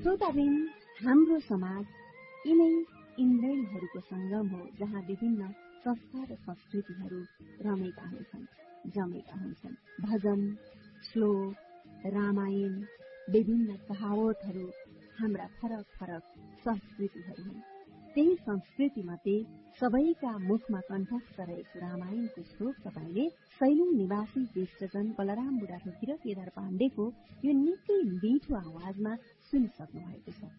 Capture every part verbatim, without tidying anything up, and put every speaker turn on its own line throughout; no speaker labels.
श्रोताबिन, हाम्रो समाज यिनै इन्द्रियहरूको संगम हो, जहाँ विभिन्न संस्कार र संस्कृतिहरू रमेका हुन्छन्, जमेका हुन्छन्। भजन, श्लोक, रामायण, विभिन्न कहावतहरू हाम्रा फरक फरक संस्कृतिहरू हुन्। त्यही संस्कृति मध्ये सबैका मुखमा कण्ठस्थ रहेको रामायणको श्लोक तपाईँले सैलुङ निवासी ज्येष्ठजन बलराम बुढाथोकी र केदार पाण्डेको यो निकै मिठो आवाजमा सुनिसक्नु भएको छ।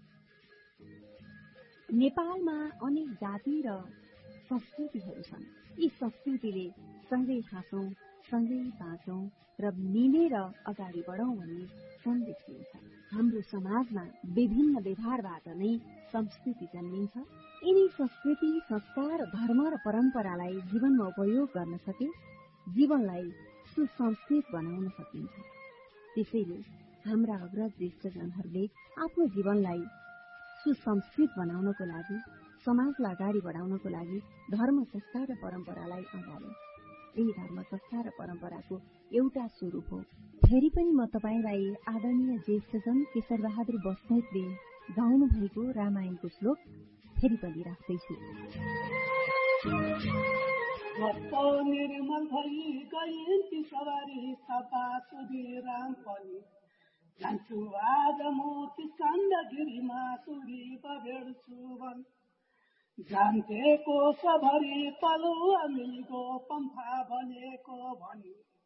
नेपालमा अनेक जाति र संस्कृतिहरू छन्। यी संस्कृतिले सँगै हाँसौं, सँगै बाँचौं र मिलेर अगाडि बढौं भन्ने सन्देश दिन्छ। हाम्रो समाजमा विभिन्न व्यवहारबाट नै संस्कृति जन्मिन्छ। यिनी संस्कृति, संस्कार, धर्म र परम्परालाई जीवनमा उपयोग गर्न सके जीवनलाई सुसंस्कृत बनाउन सकिन्छ। त्यसैले हाम्रा अग्रज ज्येष्ठजनहरूले आफ्नो जीवनलाई सुसंस्कृत बनाउनको लागि, समाजलाई अगाडि बढाउनको लागि धर्म, संस्कार र परम्परालाई अँगाले। यही धर्म, संस्कार र परम्पराको एउटा स्वरूप हो। फेरि पनि म तपाईलाई आदरणीय ज्येष्ठजन केशर बहादुर बस्नेतले गाउनु भएको रामायणको श्लोक फेरि पनि राख्दैछु।
निर्मल भई गइन्ती सवारी सपा सुधी राम पनि जान्छु आज मोती स्कन्दगिरीमा सुरी बभेड्छु भन् जान्थेको सबरी पलुवा मिल्गो पम्फा भनेको भनी